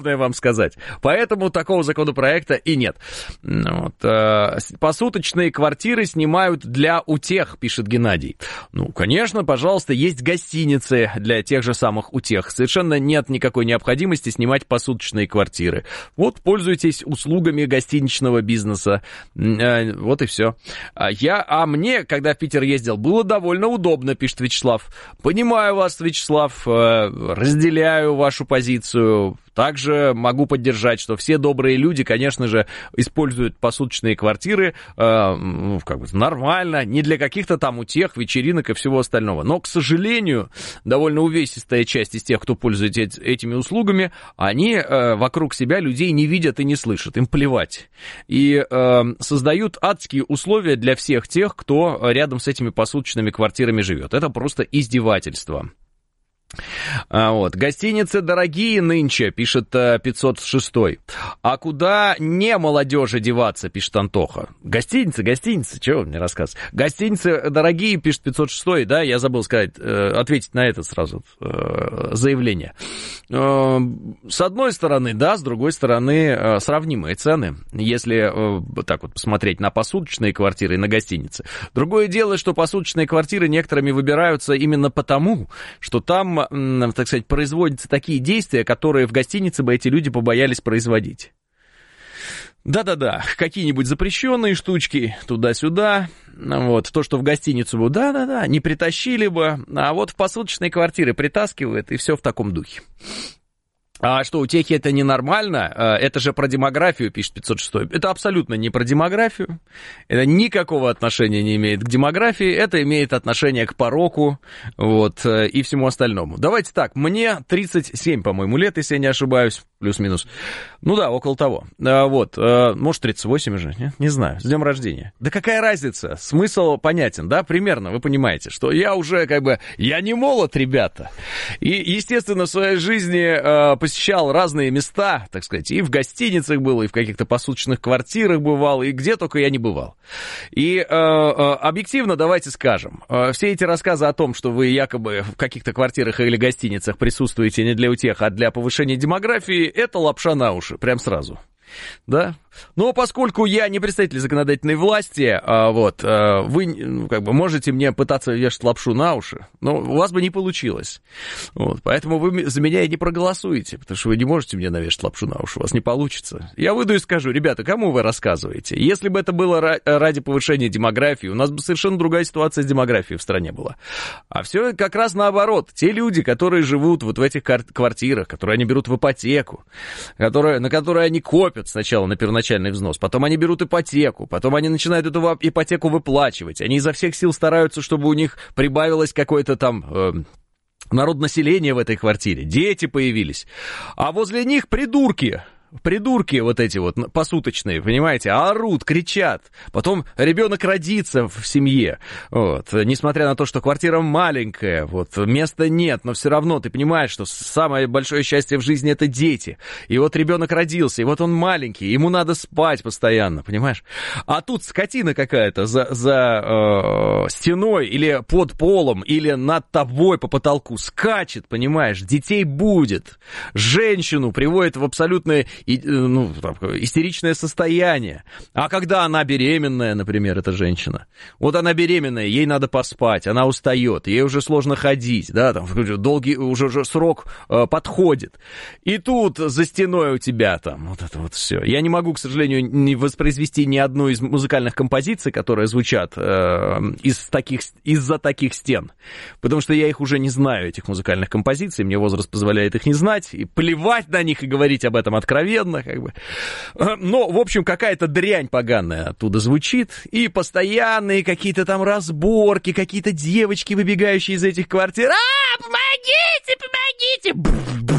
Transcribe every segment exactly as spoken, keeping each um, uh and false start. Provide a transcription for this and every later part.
главное вам сказать. Поэтому такого законопроекта и нет. Вот. Посуточные квартиры снимают для утех, пишет Геннадий. Ну, конечно, пожалуйста, есть гостиницы для тех же самых утех. Совершенно нет никакой необходимости снимать посуточные квартиры. Вот, пользуйтесь услугами гостиничного бизнеса. Вот и все. Я, а мне, когда в Питер ездил, было довольно удобно, пишет Вячеслав. Понимаю вас, Вячеслав, разделяю вашу позицию. Также могу поддержать, что все добрые люди, конечно же, используют посуточные квартиры э, ну, как бы нормально, не для каких-то там утех, вечеринок и всего остального. Но, к сожалению, довольно увесистая часть из тех, кто пользуется этими услугами, они э, вокруг себя людей не видят и не слышат, им плевать. И э, создают адские условия для всех тех, кто рядом с этими посуточными квартирами живет. Это просто издевательство. А вот. Гостиницы дорогие нынче, пишет пятьсот шестой. А куда не молодежи деваться, пишет Антоха. Гостиницы, гостиницы, чего вы мне рассказываете? Гостиницы дорогие, пишет пятьсот шестой, да, я забыл сказать, э, ответить на это сразу э, заявление. Э, с одной стороны, да, с другой стороны, э, сравнимые цены, если э, так вот посмотреть на посуточные квартиры и на гостиницы. Другое дело, что посуточные квартиры некоторыми выбираются именно потому, что там, так сказать, производятся такие действия, которые в гостинице бы эти люди побоялись производить. Да-да-да, какие-нибудь запрещенные штучки туда-сюда, вот, то, что в гостиницу бы, да-да-да, не притащили бы, а вот в посуточные квартиры притаскивают, и все в таком духе. А что, утехи это ненормально? Это же про демографию, пишет пятьсот шестой. Это абсолютно не про демографию. Это никакого отношения не имеет к демографии. Это имеет отношение к пороку, вот, и всему остальному. Давайте так, мне тридцать семь, по-моему, лет, если я не ошибаюсь, плюс-минус. Ну да, около того. Вот, может, тридцать восемь уже, не, не знаю, с днем рождения. Да какая разница? Смысл понятен, да, примерно, вы понимаете, что я уже, как бы, я не молод, ребята. И, естественно, в своей жизни посещал разные места, так сказать, и в гостиницах был, и в каких-то посуточных квартирах бывал, и где только я не бывал. И э, э, объективно давайте скажем, э, все эти рассказы о том, что вы якобы в каких-то квартирах или гостиницах присутствуете не для утех, а для повышения демографии, это лапша на уши, прям сразу. Да? Но поскольку я не представитель законодательной власти, вот, вы, ну, как бы, можете мне пытаться вешать лапшу на уши, но у вас бы не получилось. Вот, поэтому вы за меня и не проголосуете, потому что вы не можете мне навешать лапшу на уши, у вас не получится. Я выйду и скажу: ребята, кому вы рассказываете? Если бы это было ради повышения демографии, у нас бы совершенно другая ситуация с демографией в стране была. А все как раз наоборот. Те люди, которые живут вот в этих квартирах, которые они берут в ипотеку, которые, на которые они копят сначала на первоначальный взнос, потом они берут ипотеку, потом они начинают эту ипотеку выплачивать, они изо всех сил стараются, чтобы у них прибавилось какое-то там э, народонаселение в этой квартире, дети появились, а возле них придурки. Придурки вот эти вот посуточные, понимаете, орут, кричат. Потом ребенок родится в семье, вот, несмотря на то, что квартира маленькая, вот, места нет, но все равно ты понимаешь, что самое большое счастье в жизни — это дети. И вот ребенок родился, и вот он маленький, ему надо спать постоянно, понимаешь? А тут скотина какая-то за, за э, стеной или под полом, или над тобой по потолку скачет, понимаешь, детей будет, женщину приводит в абсолютное И, ну, там, истеричное состояние. А когда она беременная, например, эта женщина, вот она беременная, ей надо поспать, она устает, ей уже сложно ходить, да, там долгий уже, уже срок э, подходит. И тут за стеной у тебя там вот это вот все. Я не могу, к сожалению, не воспроизвести ни одну из музыкальных композиций, которые звучат э, из таких, из-за таких стен, потому что я их уже не знаю, этих музыкальных композиций, мне возраст позволяет их не знать, и плевать на них и говорить об этом откровенно. Как бы. Но, в общем, какая-то дрянь поганая оттуда звучит, и постоянные какие-то там разборки, какие-то девочки, выбегающие из этих квартир. А, помогите,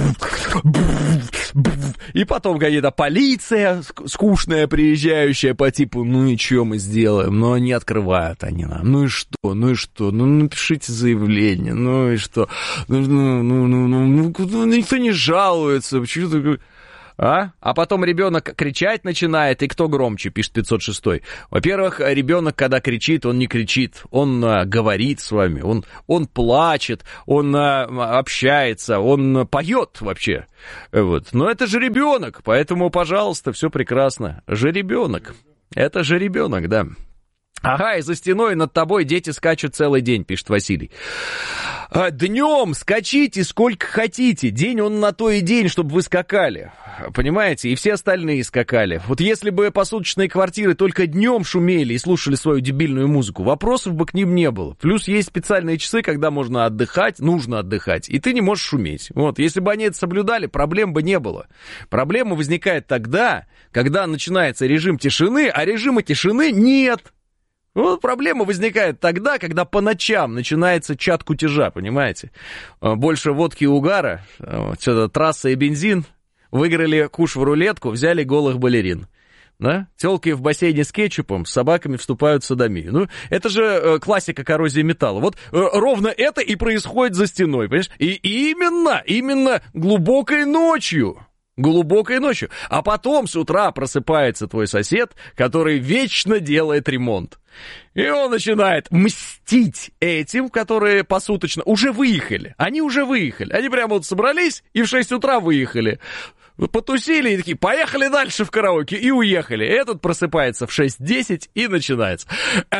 помогите! И потом какая-то полиция скучная, приезжающая по типу: ну и что мы сделаем? Но не открывают они нам. Ну и что? Ну и что? Ну напишите заявление. Ну и что? Ну, ну, ну, ну, ну, ну никто не жалуется. Почему такое? А? А потом ребенок кричать начинает, и кто громче, пишет пятьсот шестой. Во-первых, ребенок, когда кричит, он не кричит, он а, говорит с вами, он, он плачет, он а, общается, он поет вообще. Вот. Но это же ребенок, поэтому, пожалуйста, все прекрасно. Жеребенок. Это жеребенок, да. Ага, и за стеной над тобой дети скачут целый день, пишет Василий. Днем скачите сколько хотите. День он на то и день, чтобы вы скакали. Понимаете? И все остальные скакали. Вот если бы посуточные квартиры только днем шумели и слушали свою дебильную музыку, вопросов бы к ним не было. Плюс есть специальные часы, когда можно отдыхать, нужно отдыхать, и ты не можешь шуметь. Вот, если бы они это соблюдали, проблем бы не было. Проблема возникает тогда, когда начинается режим тишины, а режима тишины нет. Вот проблема возникает тогда, когда по ночам начинается чат кутежа, понимаете? Больше водки и угара, что-то трасса и бензин, выиграли куш в рулетку, взяли голых балерин. Да? Тёлки в бассейне с кетчупом, с собаками вступают в содомию. Ну, это же классика коррозии металла. Вот ровно это и происходит за стеной, понимаешь? И именно, именно глубокой ночью. Глубокой ночью. А потом с утра просыпается твой сосед, который вечно делает ремонт. И он начинает мстить этим, которые посуточно уже выехали. Они уже выехали. Они прямо вот собрались и в шесть утра выехали. Потусили и такие, поехали дальше в караоке, и уехали. Этот просыпается в шесть десять и начинается.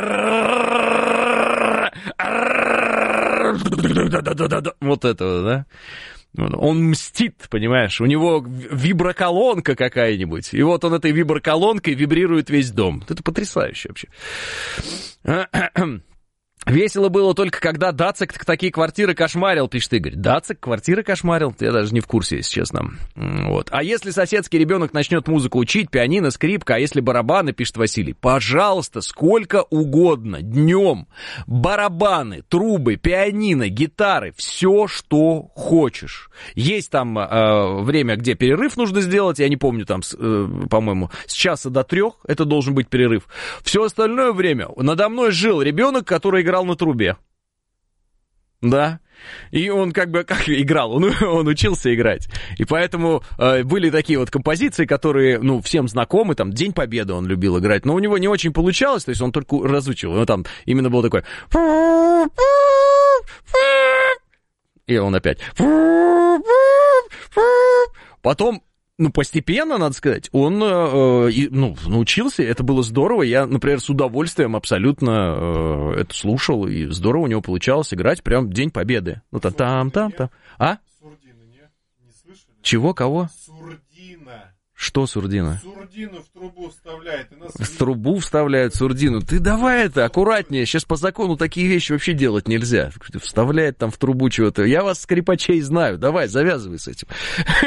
Вот это, да? Он мстит, понимаешь, у него виброколонка какая-нибудь, и вот он этой виброколонкой вибрирует весь дом. Это потрясающе вообще. Весело было только, когда Дацик такие квартиры кошмарил, пишет Игорь. Дацик квартиры кошмарил? Я даже не в курсе, если честно. Вот. А если соседский ребенок начнет музыку учить, пианино, скрипка, а если барабаны, пишет Василий, пожалуйста, сколько угодно, днем, барабаны, трубы, пианино, гитары, все, что хочешь. Есть там э, время, где перерыв нужно сделать, я не помню, там, э, по-моему, с часа до трех, это должен быть перерыв. Все остальное время надо мной жил ребенок, который играл на трубе. Да. И он как бы как играл, он, он учился играть. И поэтому э, были такие вот композиции, которые, ну, всем знакомы, там, День Победы он любил играть, но у него не очень получалось, то есть он только разучивал. Ну, там именно был такой... И он опять... Потом... Ну, постепенно, надо сказать, он э, ну, научился, это было здорово. Я, например, с удовольствием абсолютно э, это слушал, и здорово у него получалось играть прям День Победы. Ну, там, там, там, там. А? Сурдина, не? Не слышали? Чего, кого? Сурдина. Что сурдина? Сурдину в трубу вставляет. И нас... В трубу вставляют сурдину. Ты давай это, аккуратнее. Сейчас по закону такие вещи вообще делать нельзя. Вставляет там в трубу чего-то. Я вас, скрипачей, знаю. Давай, завязывай с этим.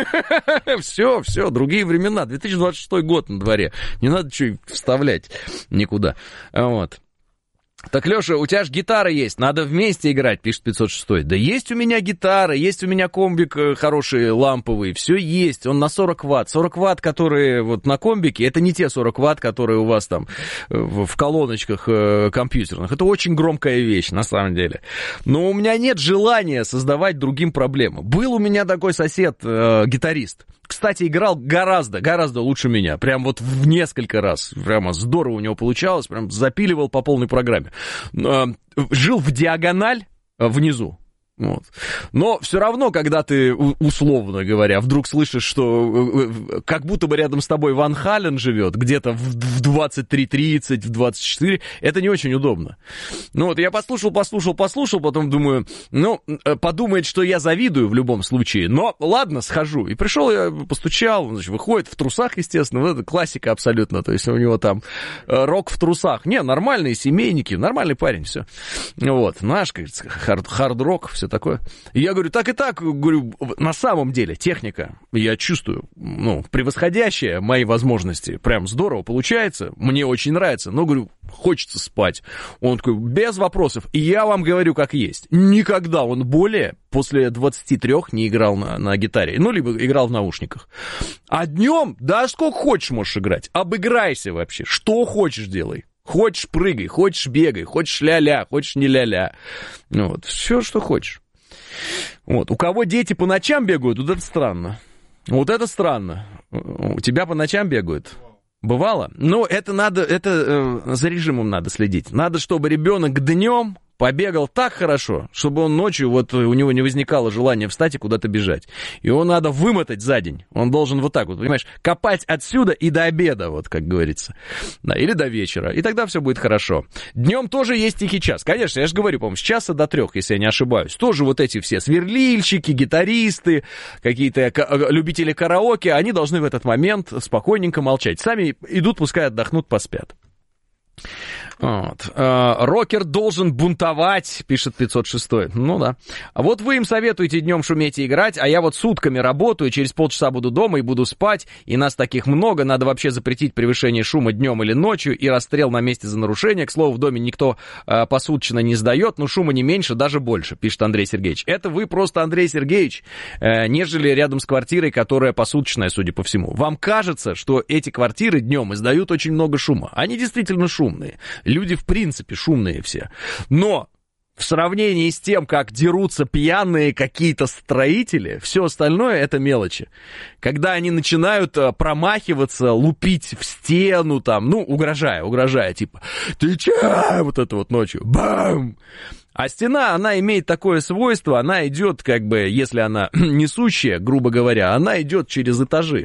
Все, все, другие времена. две тысячи двадцать шестой год на дворе. Не надо что вставлять никуда. Вот. Так, Леша, у тебя же гитара есть, надо вместе играть, пишет пятьсот шестой. Да есть у меня гитара, есть у меня комбик хороший, ламповый, все есть, он на сорок ватт. сорок ватт, которые вот на комбике, это не те сорок ватт, которые у вас там в колоночках компьютерных. Это очень громкая вещь, на самом деле. Но у меня нет желания создавать другим проблемы. Был у меня такой сосед, э, гитарист. Кстати, играл гораздо, гораздо лучше меня. Прям вот в несколько раз. Прямо здорово у него получалось. Прям запиливал по полной программе. Жил в диагональ внизу. Вот. Но все равно, когда ты, условно говоря, вдруг слышишь, что как будто бы рядом с тобой Ван Хален живет, где-то в двадцать три тридцать, в двадцать четыре, это не очень удобно. Ну вот, я послушал, послушал, послушал, потом думаю, ну, подумает, что я завидую в любом случае, но ладно, схожу. И пришел, я постучал, значит, выходит в трусах, естественно, вот это классика абсолютно, то есть у него там рок в трусах. Не, нормальные семейники, нормальный парень, все. Вот, наш, как говорится, хард, хард-рок, все такое. И я говорю, так и так, говорю, на самом деле техника, я чувствую, ну, превосходящая мои возможности, прям здорово получается, мне очень нравится, но, говорю, хочется спать. Он такой, без вопросов, и я вам говорю, как есть. Никогда он более после двадцати трёх не играл на, на гитаре, ну, либо играл в наушниках. А днем, да, сколько хочешь можешь играть, обыграйся вообще, что хочешь делай. Хочешь прыгай, хочешь бегай, хочешь ля-ля, хочешь не ля-ля. Ну, вот, все, что хочешь. Вот. У кого дети по ночам бегают, вот это странно. Вот это странно. У тебя по ночам бегают? Бывало? Ну, это надо, это э, за режимом надо следить. Надо, чтобы ребенок днем побегал так хорошо, чтобы он ночью, вот у него не возникало желания встать и куда-то бежать. Его надо вымотать за день. Он должен вот так вот, понимаешь, копать отсюда и до обеда, вот как говорится. Да, или до вечера. И тогда все будет хорошо. Днем тоже есть тихий час. Конечно, я же говорю, по-моему, с часа до трех, если я не ошибаюсь. Тоже вот эти все сверлильщики, гитаристы, какие-то любители караоке, они должны в этот момент спокойненько молчать. Сами идут, пускай отдохнут, поспят. Вот. Рокер должен бунтовать, пишет пятьсот шестой. Ну да. А вот вы им советуете днем шуметь и играть, а я вот сутками работаю, через полчаса буду дома и буду спать, и нас таких много, надо вообще запретить превышение шума днем или ночью и расстрел на месте за нарушение. К слову, в доме никто э, посуточно не сдает, но шума не меньше, даже больше, пишет Андрей Сергеевич. Это вы просто, Андрей Сергеевич, э, нежели рядом с квартирой, которая посуточная, судя по всему. Вам кажется, что эти квартиры днем издают очень много шума. Они действительно шумные. Люди, в принципе, шумные все. Но в сравнении с тем, как дерутся пьяные какие-то строители, все остальное — это мелочи. Когда они начинают промахиваться, лупить в стену, там, ну, угрожая, угрожая, типа, ты че? Вот это вот ночью. Бам! А стена, она имеет такое свойство, она идет, как бы, если она несущая, грубо говоря, она идет через этажи.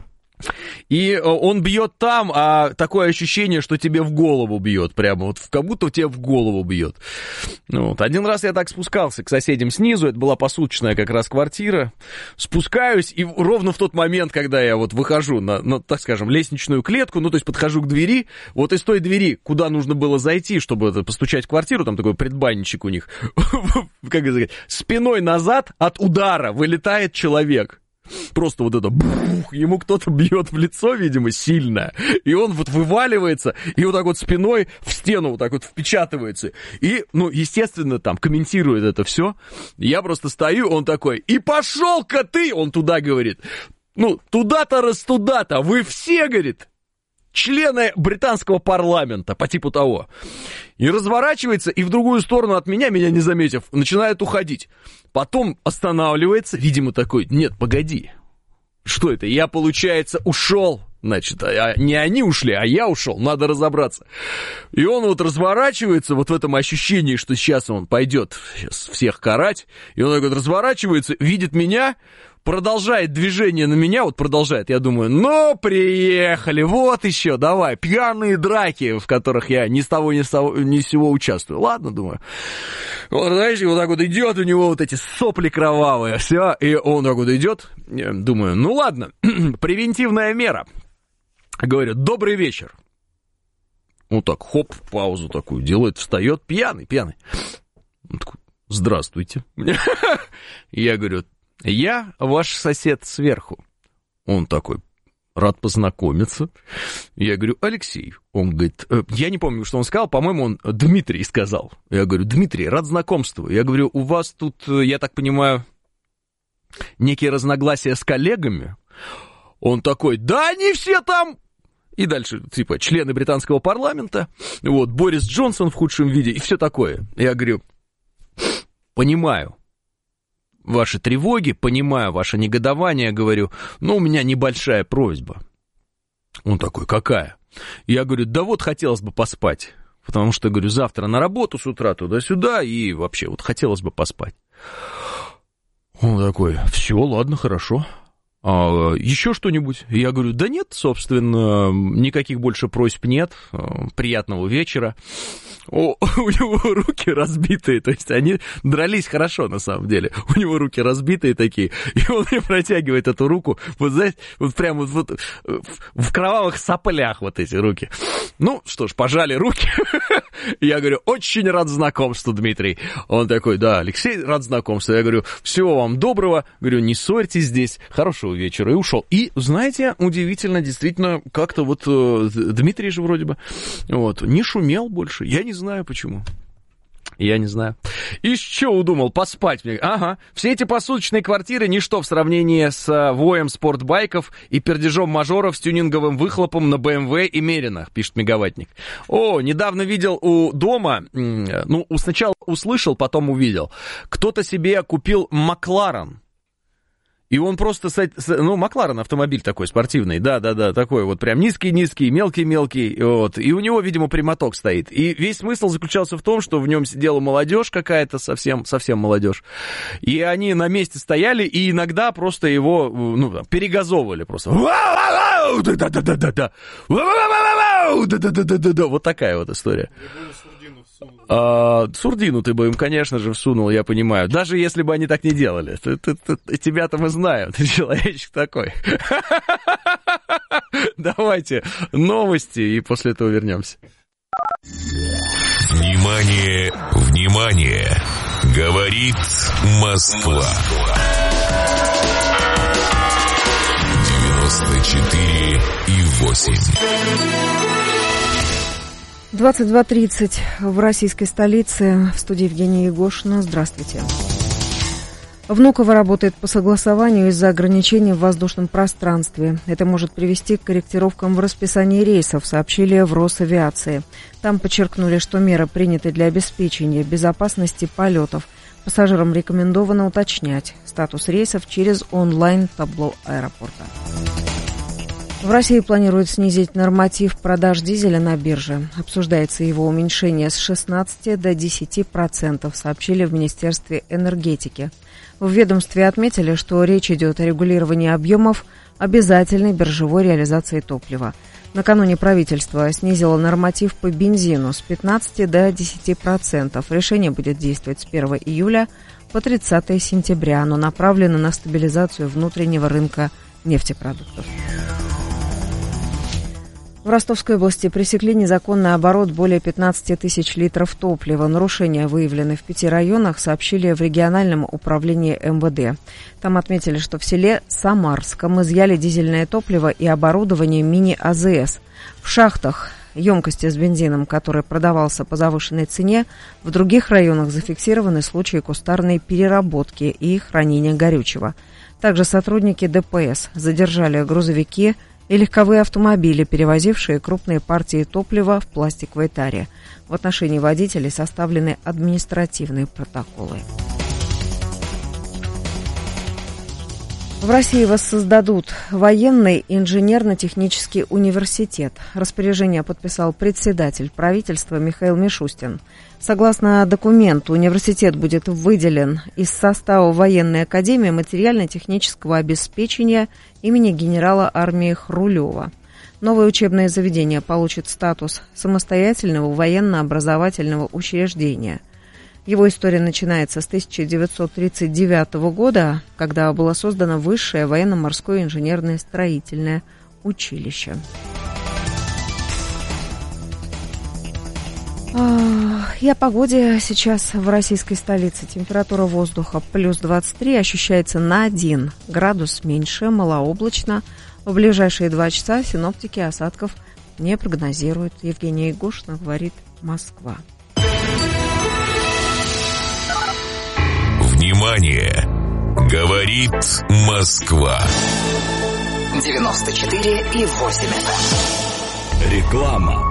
И он бьет там, а такое ощущение, что тебе в голову бьет, прямо вот как будто тебе в голову бьет. Ну, вот. Один раз я так спускался к соседям снизу, это была посуточная как раз квартира, спускаюсь, и ровно в тот момент, когда я вот выхожу на, на, так скажем, лестничную клетку, ну, то есть подхожу к двери, вот из той двери, куда нужно было зайти, чтобы это, постучать в квартиру, там такой предбанничек у них, как это сказать, спиной назад от удара вылетает человек. Просто вот это бух, ему кто-то бьет в лицо, видимо, сильно, и он вот вываливается, и вот так вот спиной в стену вот так вот впечатывается. И, ну, естественно, там комментирует это все. Я просто стою, он такой, и пошел-ка ты, он туда говорит, ну, туда-то раз туда-то, вы все, говорит, члены британского парламента, по типу того. И разворачивается, и в другую сторону от меня, меня не заметив, начинает уходить. Потом останавливается, видимо, такой, нет, погоди, что это? Я, получается, ушел. Значит, а не они ушли, а я ушел, надо разобраться. И он вот разворачивается, вот в этом ощущении, что сейчас он пойдет сейчас всех карать, и он так вот разворачивается, видит меня, продолжает движение на меня, вот продолжает, я думаю, ну, приехали, вот еще, давай, пьяные драки, в которых я ни с того, ни с того, ни с сего участвую. Ладно, думаю. Вот, знаешь, вот так вот идет, у него вот эти сопли кровавые, все, и он так вот идет, думаю, ну, ладно, превентивная мера. Говорю, добрый вечер. Вот так, хоп, паузу такую делает, встает, пьяный, пьяный. Он такой, здравствуйте. Я говорю, я ваш сосед сверху. Он такой, рад познакомиться. Я говорю, Алексей. Он говорит, я не помню, что он сказал, по-моему, он Дмитрий сказал. Я говорю, Дмитрий, рад знакомству. Я говорю, у вас тут, я так понимаю, некие разногласия с коллегами? Он такой, да они все там... И дальше, типа, члены британского парламента, вот, Борис Джонсон в худшем виде, и все такое. Я говорю, понимаю ваши тревоги, понимаю ваше негодование, говорю, но у меня небольшая просьба. Он такой, какая? Я говорю, да вот хотелось бы поспать, потому что, говорю, завтра на работу с утра туда-сюда, и вообще вот хотелось бы поспать. Он такой, все, ладно, хорошо. А, еще что-нибудь? Я говорю, да нет, собственно, никаких больше просьб нет, приятного вечера. О, у него руки разбитые, то есть они дрались хорошо на самом деле. У него руки разбитые такие, и он мне протягивает эту руку, вот знаете, вот прямо вот, вот в кровавых соплях вот эти руки. Ну, что ж, пожали руки. Я говорю, очень рад знакомству, Дмитрий. Он такой, да, Алексей, рад знакомству. Я говорю, всего вам доброго, говорю, не ссорьтесь здесь, хорошего вечера, и ушел. И, знаете, удивительно, действительно, как-то вот Дмитрий же вроде бы, вот, не шумел больше, я не знаю почему. Я не знаю. И что удумал? Поспать мне? Ага. Все эти посуточные квартиры ничто в сравнении с воем спортбайков и пердежом мажоров с тюнинговым выхлопом на бэ эм вэ и Меринах, пишет Мегаватник. О, недавно видел у дома, ну, сначала услышал, потом увидел. Кто-то себе купил Макларен. И он просто, ну, Макларен автомобиль такой спортивный, да-да-да, такой вот прям низкий-низкий, мелкий-мелкий, вот. И у него, видимо, прямоток стоит. И весь смысл заключался в том, что в нем сидела молодежь какая-то, совсем, совсем молодежь. И они на месте стояли, и иногда просто его, ну, перегазовывали просто. Вот такая вот история. А, Сурдину ты бы им, конечно же, всунул, я понимаю. Даже если бы они так не делали. Ты, ты, ты, тебя-то мы знаем, ты человечек такой. Давайте новости, и после этого вернемся. Внимание, внимание! Говорит Москва. девяносто четыре и восемь. двадцать два тридцать в российской столице. В студии Евгения Егошина. Здравствуйте. Внуково работает по согласованию из-за ограничений в воздушном пространстве. Это может привести к корректировкам в расписании рейсов, сообщили в Росавиации. Там подчеркнули, что меры приняты для обеспечения безопасности полетов. Пассажирам рекомендовано уточнять статус рейсов через онлайн-табло аэропорта. В России планируют снизить норматив продаж дизеля на бирже. Обсуждается его уменьшение с шестнадцати до десяти процентов, сообщили в Министерстве энергетики. В ведомстве отметили, что речь идет о регулировании объемов обязательной биржевой реализации топлива. Накануне правительство снизило норматив по бензину с пятнадцати до десяти процентов. Решение будет действовать с первого июля по тридцатое сентября. Оно направлено на стабилизацию внутреннего рынка нефтепродуктов. В Ростовской области пресекли незаконный оборот более пятнадцати тысяч литров топлива. Нарушения выявлены в пяти районах, сообщили в региональном управлении эм вэ дэ. Там отметили, что в селе Самарском изъяли дизельное топливо и оборудование мини-а зэ эс. В шахтах емкости с бензином, который продавался по завышенной цене, в других районах зафиксированы случаи кустарной переработки и хранения горючего. Также сотрудники дэ пэ эс задержали грузовики и легковые автомобили, перевозившие крупные партии топлива в пластиковой таре. В отношении водителей составлены административные протоколы. В России воссоздадут военный инженерно-технический университет. Распоряжение подписал председатель правительства Михаил Мишустин. Согласно документу, университет будет выделен из состава военной академии материально-технического обеспечения имени генерала армии Хрулева. Новое учебное заведение получит статус самостоятельного военно-образовательного учреждения. Его история начинается с тысяча девятьсот тридцать девятого года, когда было создано Высшее военно-морское инженерное строительное училище. И о погоде сейчас в российской столице. Температура воздуха плюс двадцать три, ощущается на один градус меньше, малооблачно. В ближайшие два часа синоптики осадков не прогнозируют. Евгения Егошина, говорит Москва. Внимание! Говорит Москва. девяносто четыре и восемь эф эм. Реклама.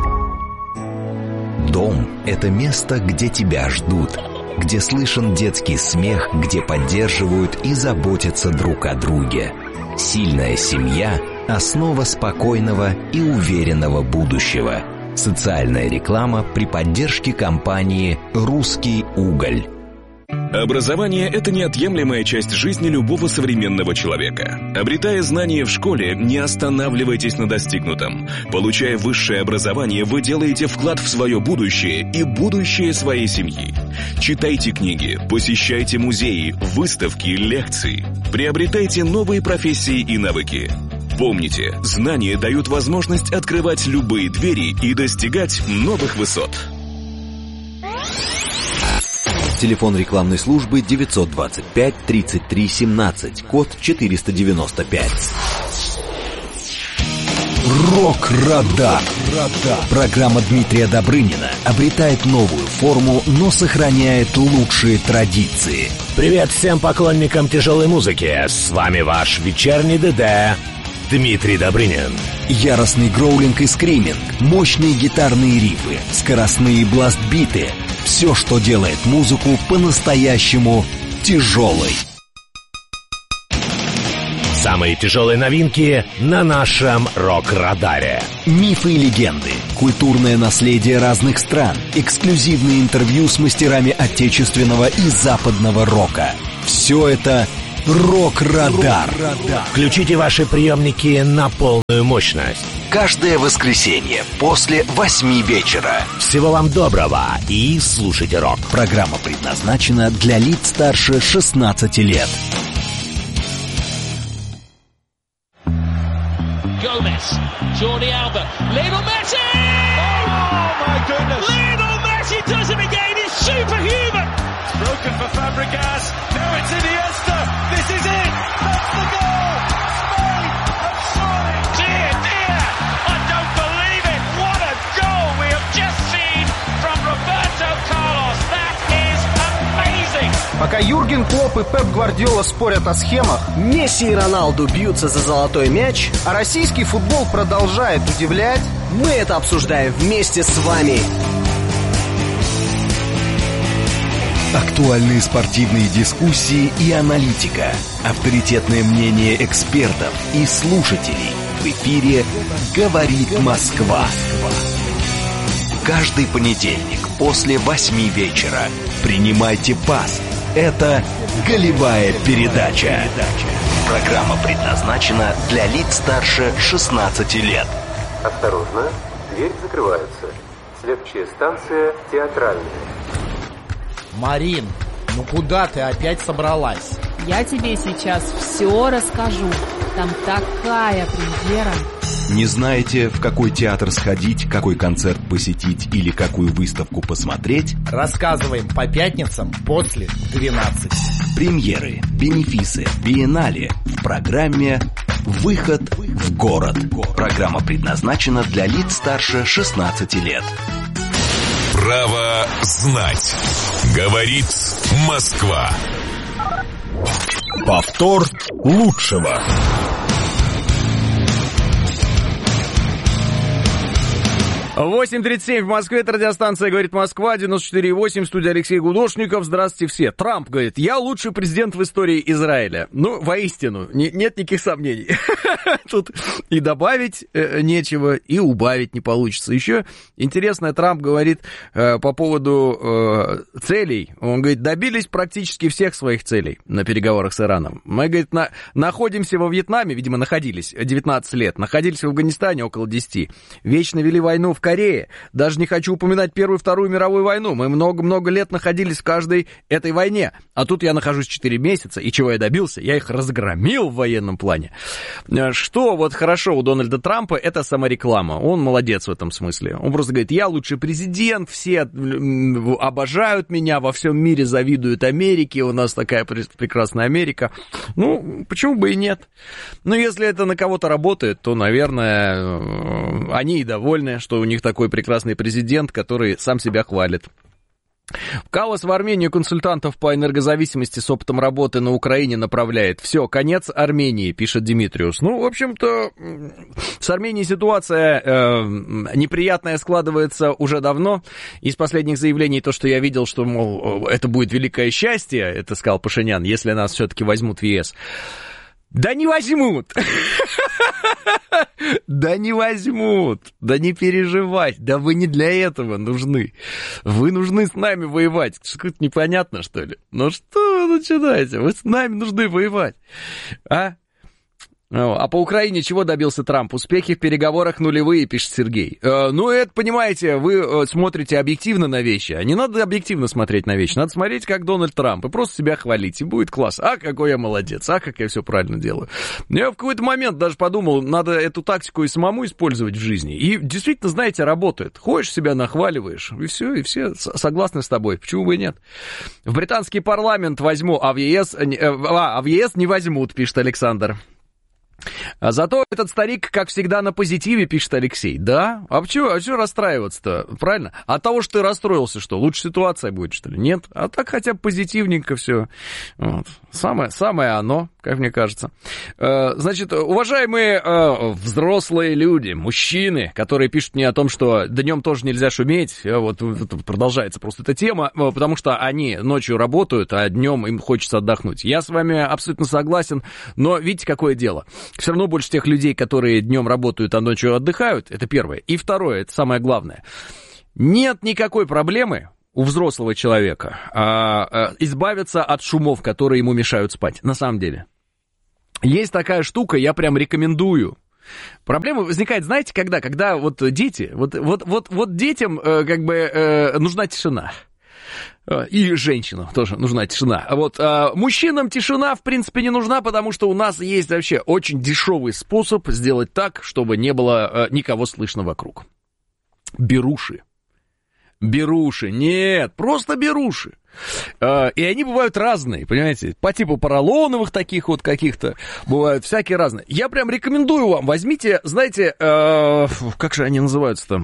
Дом – это место, где тебя ждут, где слышен детский смех, где поддерживают и заботятся друг о друге. Сильная семья – основа спокойного и уверенного будущего. Социальная реклама при поддержке компании «Русский уголь». Образование – это неотъемлемая часть жизни любого современного человека. Обретая знания в школе, не останавливайтесь на достигнутом. Получая высшее образование, вы делаете вклад в свое будущее и будущее своей семьи. Читайте книги, посещайте музеи, выставки, лекции. Приобретайте новые профессии и навыки. Помните, знания дают возможность открывать любые двери и достигать новых высот. Телефон рекламной службы девятьсот двадцать пять тридцать три семнадцать, код четыреста девяносто пять. Рок-Радар. Программа Дмитрия Добрынина обретает новую форму, но сохраняет лучшие традиции. Привет всем поклонникам тяжелой музыки. С вами ваш вечерний ДД Дмитрий Добрынин. Яростный гроулинг и скриминг, мощные гитарные рифы, скоростные бласт-биты — все, что делает музыку по-настоящему тяжелой. Самые тяжелые новинки на нашем рок-радаре. Мифы и легенды, культурное наследие разных стран, эксклюзивные интервью с мастерами отечественного и западного рока. Все это «Рок-радар». Включите ваши приемники на полную мощность. Каждое воскресенье после восьми вечера. Всего вам доброго и слушайте рок. Программа предназначена для лиц старше шестнадцати лет. Gomez, Jordi Alba, Lionel Messi! Oh my goodness! Lionel Messi does it again, he's superhuman! Broken for Fabregas, now it's Iniesta, this is it! That's the goal! Spain have scored! Dear, dear, I don't believe it! What a goal we have just seen from Roberto Carlos! That is amazing! Пока Юрген Клопп и Пеп Гвардиола спорят о схемах, Месси и Роналду бьются за золотой мяч, а российский футбол продолжает удивлять, мы это обсуждаем вместе с вами. Актуальные спортивные дискуссии и аналитика. Авторитетное мнение экспертов и слушателей. В эфире «Говорит Москва». Каждый понедельник после восьми вечера. Принимайте пас. Это «Голевая передача». Программа предназначена для лиц старше шестнадцати лет. Осторожно, дверь закрывается. Следующая станция театральная. Марин, ну куда ты опять собралась? Я тебе сейчас все расскажу. Там такая премьера. Не знаете, в какой театр сходить, какой концерт посетить или какую выставку посмотреть? Рассказываем по пятницам после двенадцати. Премьеры, бенефисы, биеннале в программе «Выход в город». Программа предназначена для лиц старше шестнадцати лет. Право знать. Говорит Москва. Повтор лучшего. восемь тридцать семь в Москве, это радиостанция «Говорит Москва», девяносто четыре и восемь, студия Алексей Гудошников. Здравствуйте все. Трамп говорит: я лучший президент в истории Израиля. Ну, воистину, не, нет никаких сомнений. Тут и добавить э, нечего, и убавить не получится. Еще интересно, Трамп говорит э, по поводу э, целей. Он говорит, добились практически всех своих целей на переговорах с Ираном. Мы, говорит, на, находимся во Вьетнаме, видимо, находились девятнадцать лет, находились в Афганистане около десяти, вечно вели войну в Корее. Даже не хочу упоминать Первую и Вторую мировую войну. Мы много-много лет находились в каждой этой войне. А тут я нахожусь четыре месяца, и чего я добился? Я их разгромил в военном плане. Что вот хорошо у Дональда Трампа, это самореклама. Он молодец в этом смысле. Он просто говорит, я лучший президент, все обожают меня, во всем мире завидуют Америке, у нас такая прекрасная Америка. Ну, почему бы и нет? Но если это на кого-то работает, то, наверное, они и довольны, что у них такой прекрасный президент, который сам себя хвалит. Каллас в Армению консультантов по энергозависимости с опытом работы на Украине направляет. Все, конец Армении, пишет Димитриус. Ну, в общем-то, с Арменией ситуация э, неприятная складывается уже давно. Из последних заявлений то, что я видел, что, мол, это будет великое счастье, это сказал Пашинян, если нас все-таки возьмут в ЕС. Да не возьмут! Да не возьмут! Да не переживай! Да вы не для этого нужны! Вы нужны с нами воевать! Что-то непонятно, что ли? Ну что вы начинаете? Вы с нами нужны воевать! А? А по Украине чего добился Трамп? Успехи в переговорах нулевые, пишет Сергей. Э, ну, это, понимаете, вы смотрите объективно на вещи, а не надо объективно смотреть на вещи. Надо смотреть, как Дональд Трамп, и просто себя хвалить, и будет класс. А, какой я молодец, а, как я все правильно делаю. Я в какой-то момент даже подумал, надо эту тактику и самому использовать в жизни. И действительно, знаете, работает. Ходишь, себя нахваливаешь, и все, и все согласны с тобой. Почему бы и нет? В британский парламент возьму, а в ЕС, а, а в ЕС не возьмут, пишет Александр. А зато этот старик, как всегда, на позитиве, пишет Алексей. Да? А чего, а чего расстраиваться-то? Правильно? От того, что ты расстроился, что? Лучше ситуация будет, что ли? Нет? А так хотя бы позитивненько все. Вот. Самое, самое оно. как мне кажется. Значит, уважаемые взрослые люди, мужчины, которые пишут мне о том, что днем тоже нельзя шуметь, вот продолжается просто эта тема, потому что они ночью работают, а днем им хочется отдохнуть. Я с вами абсолютно согласен, но видите, какое дело. Все равно больше тех людей, которые днем работают, а ночью отдыхают, это первое. И второе, это самое главное. Нет никакой проблемы у взрослого человека а, а, избавиться от шумов, которые ему мешают спать. На самом деле. Есть такая штука, я прям рекомендую. Проблема возникает, знаете, когда? Когда вот дети, вот, вот, вот, вот детям э, как бы э, нужна тишина. И женщинам тоже нужна тишина. Вот а, мужчинам тишина, в принципе, не нужна, потому что у нас есть вообще очень дешевый способ сделать так, чтобы не было а, никого слышно вокруг. Беруши. Беруши. Нет, просто беруши. А, и они бывают разные, понимаете, по типу поролоновых таких вот каких-то, бывают всякие разные. Я прям рекомендую вам, возьмите, знаете, а, как же они называются там?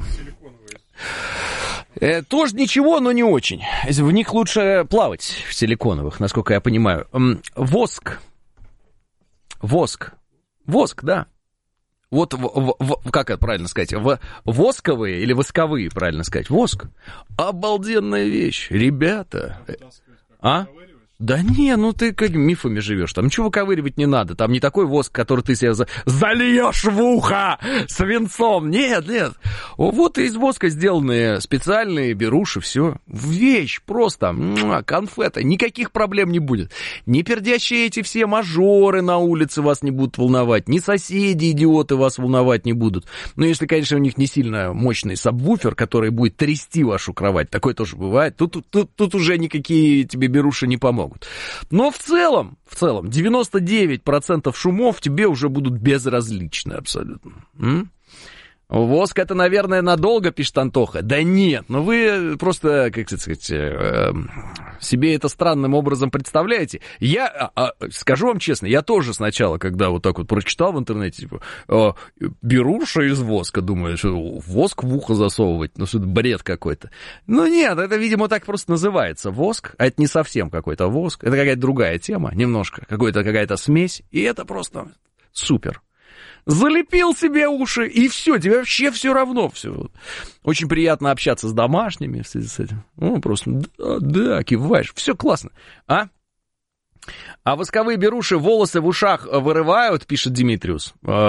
Э, тоже ничего, но не очень. В них лучше плавать, в силиконовых, насколько я понимаю. Воск. Воск. Воск, да. Вот, в, в, как это правильно сказать, в, восковые или восковые, правильно сказать, воск. Обалденная вещь, ребята. А? Да не, ну ты как мифами живешь, там ничего выковыривать не надо, там не такой воск, который ты себе за... зальешь в ухо свинцом, нет, нет. Вот из воска сделанные специальные беруши, все. Вещь просто, муа, конфета, никаких проблем не будет. Ни пердящие эти все мажоры на улице вас не будут волновать, ни соседи идиоты вас волновать не будут. Ну, если, конечно, у них не сильно мощный сабвуфер, который будет трясти вашу кровать, такое тоже бывает, тут, тут, тут, тут уже никакие тебе беруши не помогут. Но в целом, в целом, девяносто девять процентов шумов тебе уже будут безразличны абсолютно. М? Воск это, наверное, надолго, пишет Антоха. Да нет, ну вы просто, как сказать, э, себе это странным образом представляете. Я, а, скажу вам честно, я тоже сначала, когда вот так вот прочитал в интернете, типа, э, беруши из воска, думаю, что воск в ухо засовывать, ну что это бред какой-то. Ну нет, это, видимо, так просто называется воск, а это не совсем какой-то воск, это какая-то другая тема, немножко, какой-то, какая-то смесь, и это просто супер. Залепил себе уши, и все, тебе вообще все равно. Все. Очень приятно общаться с домашними в связи с этим. Ну, просто, да, да, киваешь, все классно. А? А восковые беруши волосы в ушах вырывают, пишет Димитриус.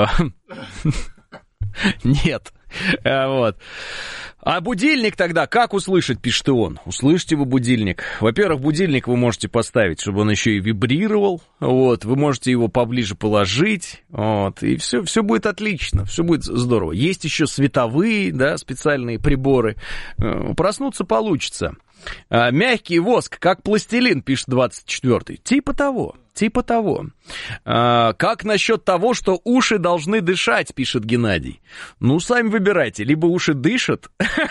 Нет. Вот. А будильник тогда как услышать, пишет и он. Услышите вы будильник. Во-первых, будильник вы можете поставить, чтобы он еще и вибрировал. Вот. Вы можете его поближе положить. Вот. И все, все будет отлично. Все будет здорово. Есть еще световые, да, специальные приборы. Проснуться получится. Мягкий воск, как пластилин, пишет двадцать четвёртый. Типа того. Типа того. А, как насчет того, что уши должны дышать, пишет Геннадий. Ну, сами выбирайте. Либо уши дышат,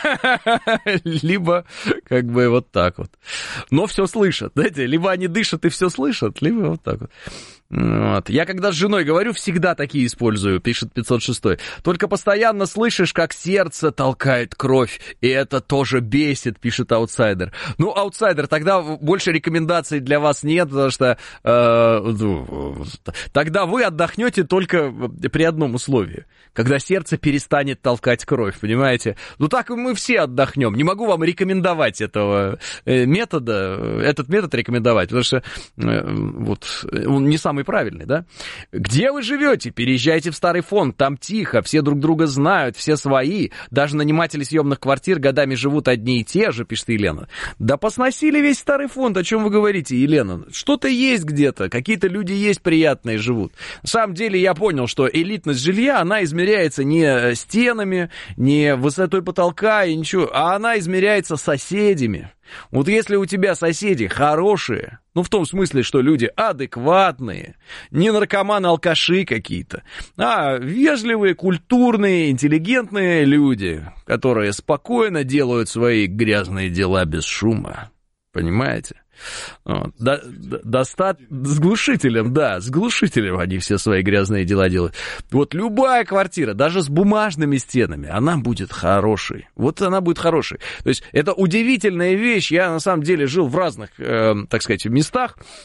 либо как бы вот так вот. Но все слышат. Знаете, либо они дышат и все слышат, либо вот так вот. Вот. Я когда с женой говорю, всегда такие использую, пишет пятьсот шестой. Только постоянно слышишь, как сердце толкает кровь, и это тоже бесит, пишет аутсайдер. Ну, аутсайдер, тогда больше рекомендаций для вас нет, потому что э, тогда вы отдохнете только при одном условии, когда сердце перестанет толкать кровь, понимаете? Ну, так мы все отдохнем. Не могу вам рекомендовать этого метода, этот метод рекомендовать, потому что э, вот он не сам самый правильный, да? Где вы живете? Переезжайте в Старый Фонд, там тихо, все друг друга знают, все свои. Даже наниматели съемных квартир годами живут одни и те же, пишет Елена. Да посносили весь Старый Фонд, о чем вы говорите, Елена? Что-то есть где-то, какие-то люди есть приятные живут. На самом деле я понял, что элитность жилья, она измеряется не стенами, не высотой потолка и ничего, а она измеряется соседями. Вот если у тебя соседи хорошие, ну в том смысле, что люди адекватные, не наркоманы-алкаши какие-то, а вежливые, культурные, интеллигентные люди, которые спокойно делают свои грязные дела без шума, понимаете? Вот. До, до, доста... С глушителем, да, с глушителем они все свои грязные дела делают. Вот любая квартира, даже с бумажными стенами, она будет хорошей. Вот она будет хорошей. То есть это удивительная вещь. Я на самом деле жил в разных, э, так сказать, местах.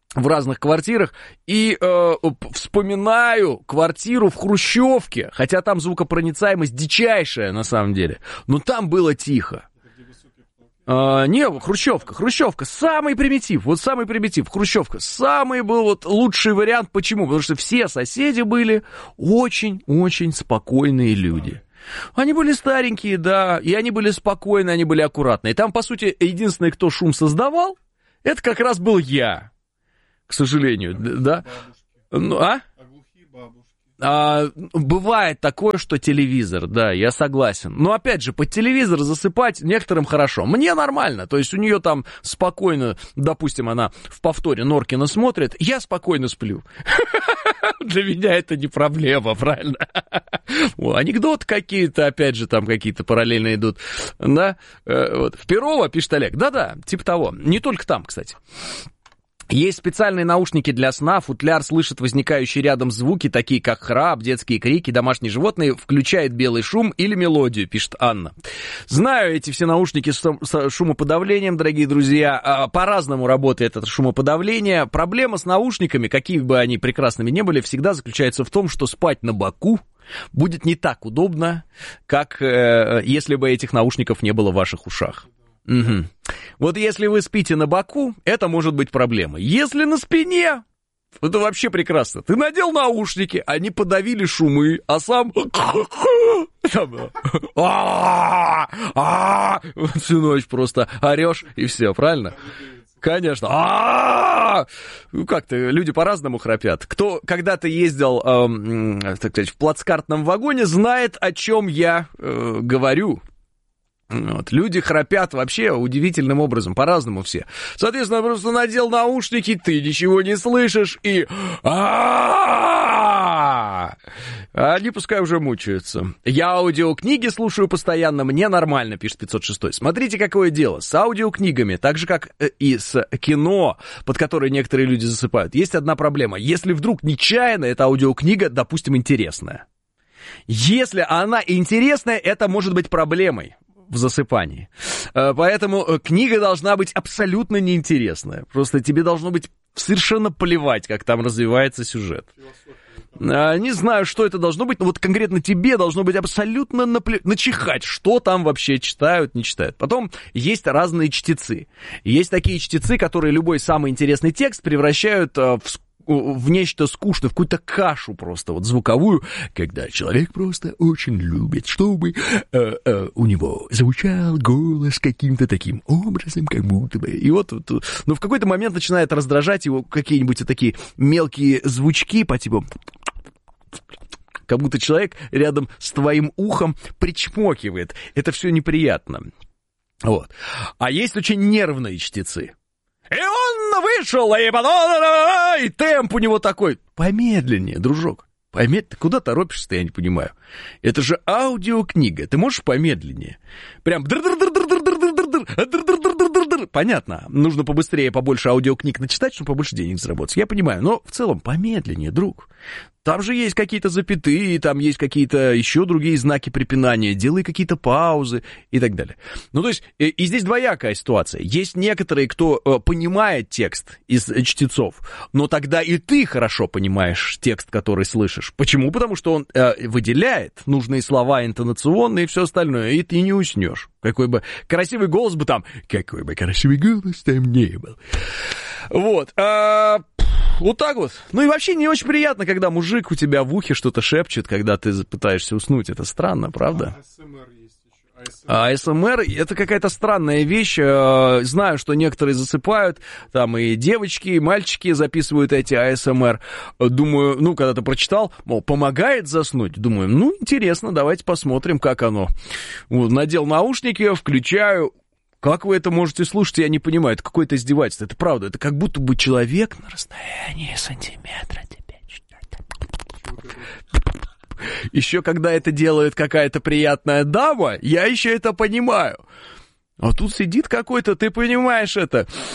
в разных квартирах, и э, вспоминаю квартиру в Хрущевке, хотя там звукопроницаемость дичайшая на самом деле, но там было тихо. А, не, Хрущевка, Хрущевка, самый примитив, вот самый примитив, Хрущевка, самый был вот лучший вариант, почему? Потому что все соседи были очень-очень спокойные люди. Они были старенькие, да, и они были спокойны, они были аккуратны. И там, по сути, единственный, кто шум создавал, это как раз был я. К сожалению, да? Ну, а? А, бывает такое, что телевизор, да, я согласен. Но опять же, под телевизор засыпать некоторым хорошо. Мне нормально, то есть у нее там спокойно, допустим, она в повторе Норкина смотрит, я спокойно сплю. Для меня это не проблема, правильно? Анекдоты какие-то, опять же, там какие-то параллельно идут, да? Вот. В Перово, пишет Олег, да-да, типа того. Не только там, кстати. Есть специальные наушники для сна, футляр слышит возникающие рядом звуки, такие как храп, детские крики, домашние животные, включает белый шум или мелодию, пишет Анна. Знаю эти все наушники с шумоподавлением, дорогие друзья, по-разному работает это шумоподавление. Проблема с наушниками, какими бы они прекрасными ни были, всегда заключается в том, что спать на боку будет не так удобно, как э, если бы этих наушников не было в ваших ушах. Угу. Вот если вы спите на боку, это может быть проблемой. Если на спине, это вообще прекрасно. Ты надел наушники, они подавили шумы, а сам всю ночь просто орешь и все, правильно? Конечно. Ну как-то люди по-разному храпят. Кто когда-то ездил, так сказать, в плацкартном вагоне, знает, о чем я говорю. Вот. Люди храпят вообще удивительным образом, по-разному все. Соответственно, просто надел наушники, ты ничего не слышишь, и... Они пускай уже мучаются. Я аудиокниги слушаю постоянно, мне нормально, пишет пятьсот шесть. Смотрите, какое дело. С аудиокнигами, так же, как и с кино, под которое некоторые люди засыпают, есть одна проблема. Если вдруг нечаянно эта аудиокнига, допустим, интересная. Если она интересная, это может быть проблемой в засыпании. Поэтому книга должна быть абсолютно неинтересная. Просто тебе должно быть совершенно плевать, как там развивается сюжет. Не знаю, что это должно быть, но вот конкретно тебе должно быть абсолютно напле... начихать, что там вообще читают, не читают. Потом есть разные чтецы. Есть такие чтецы, которые любой самый интересный текст превращают в в нечто скучное, в какую-то кашу просто, вот звуковую, когда человек просто очень любит, чтобы э, э, у него звучал голос каким-то таким образом, как будто бы. И вот, вот но в какой-то момент начинает раздражать его какие-нибудь вот такие мелкие звучки по типу... Как будто человек рядом с твоим ухом причмокивает. Это все неприятно. Вот. А есть очень нервные чтецы. И он вышел, и, и темп у него такой. Помедленнее, дружок. Помедленнее. Ты куда торопишься-то, я не понимаю. Это же аудиокнига. Ты можешь помедленнее? Прям... Понятно. Нужно побыстрее, побольше аудиокниг начитать, чтобы побольше денег заработать. Я понимаю. Но в целом помедленнее, друг. Там же есть какие-то запятые, там есть какие-то еще другие знаки препинания, делай какие-то паузы и так далее. Ну, то есть, и, и здесь двоякая ситуация. Есть некоторые, кто э, понимает текст из чтецов, но тогда и ты хорошо понимаешь текст, который слышишь. Почему? Потому что он э, выделяет нужные слова интонационные и все остальное, и ты не уснешь. Какой бы красивый голос бы там, какой бы красивый голос там не был. Вот. А... Вот так вот. Ну и вообще не очень приятно, когда мужик у тебя в ухе что-то шепчет, когда ты пытаешься уснуть. Это странно, правда? А АСМР есть еще. А АСМР это какая-то странная вещь. Знаю, что некоторые засыпают, там и девочки, и мальчики записывают эти АСМР. Думаю, ну, когда ты прочитал, мол, помогает заснуть. Думаю, ну, интересно, давайте посмотрим, как оно. Вот, надел наушники, включаю. Как вы это можете слушать, я не понимаю. Это какое-то издевательство. Это правда. Это как будто бы человек на расстоянии сантиметра тебе что-то... Еще когда это делает какая-то приятная дама, я еще это понимаю. А тут сидит какой-то, ты понимаешь это...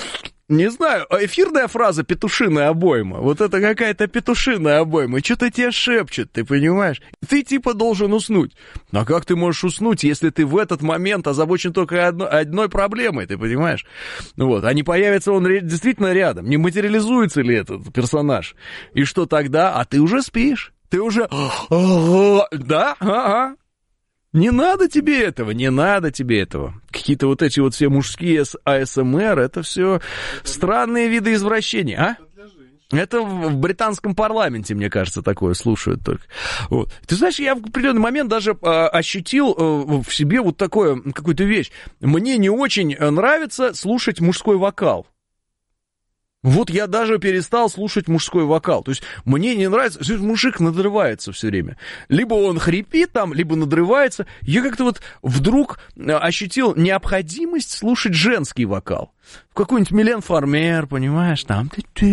Не знаю, эфирная фраза «петушиная обойма». Вот это какая-то петушиная обойма. Что-то тебе шепчет, ты понимаешь? Ты типа должен уснуть. А как ты можешь уснуть, если ты в этот момент озабочен только одно, одной проблемой, ты понимаешь? Вот. А не появится он действительно рядом? Не материализуется ли этот персонаж? И что тогда? А ты уже спишь. Ты уже... Да? Ага. Не надо тебе этого, не надо тебе этого. Какие-то вот эти вот все мужские а эс эм эр, это все странные виды извращения, а? Это в британском парламенте, мне кажется, такое слушают только. Вот. Ты знаешь, я в определенный момент даже а, ощутил а, в себе вот такое, какую-то вещь. Мне не очень нравится слушать мужской вокал. Вот я даже перестал слушать мужской вокал. То есть мне не нравится, мужик надрывается все время. Либо он хрипит там, либо надрывается. Я как-то вот вдруг ощутил необходимость слушать женский вокал. В какой-нибудь Милен Фармер, понимаешь, там...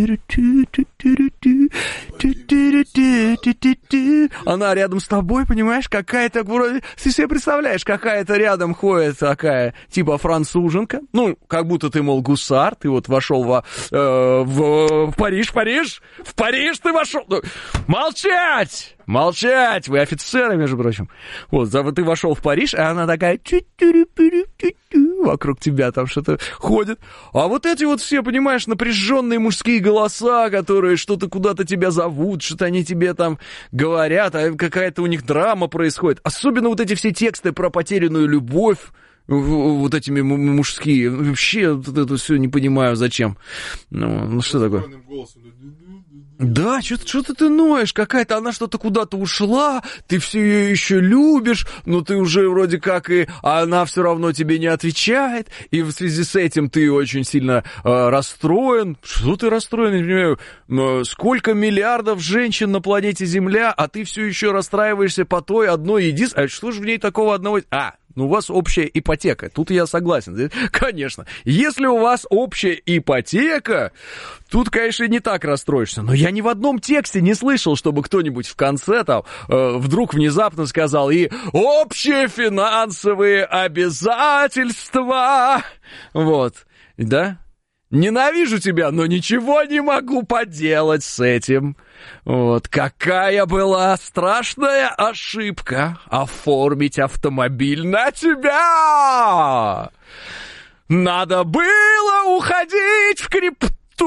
Она рядом с тобой, понимаешь, какая-то вроде... Ты себе представляешь, какая-то рядом ходит такая, типа француженка. Ну, как будто ты, мол, гусар, ты вот вошел во, э, в, в Париж, Париж, в Париж ты вошел. Молчать! Молчать! Вы офицеры, между прочим. Вот, ты вошел в Париж, а она такая... Вокруг тебя там что-то ходит. А вот эти вот все, понимаешь, напряженные мужские голоса, которые что-то куда-то тебя зовут, что-то они тебе там говорят, а какая-то у них драма происходит. Особенно вот эти все тексты про потерянную любовь, вот этими мужские. Вообще вот это все не понимаю, зачем. Ну, ну что такое? Да, что-то, что-то ты ноешь, какая-то она что-то куда-то ушла, ты все ее еще любишь, но ты уже вроде как и... А она все равно тебе не отвечает, и в связи с этим ты очень сильно э, расстроен. Что ты расстроен, я не понимаю? Но сколько миллиардов женщин на планете Земля, а ты все еще расстраиваешься по той одной единственной... А что же в ней такого одного... А, ну, у вас общая ипотека. Тут я согласен. Конечно. Если у вас общая ипотека, тут, конечно, не так расстроишься. Но я ни в одном тексте не слышал, чтобы кто-нибудь в конце там э, вдруг внезапно сказал и общие финансовые обязательства. Вот. Да? Ненавижу тебя, но ничего не могу поделать с этим. Вот. Какая была страшная ошибка оформить автомобиль на тебя! Надо было уходить в крипту!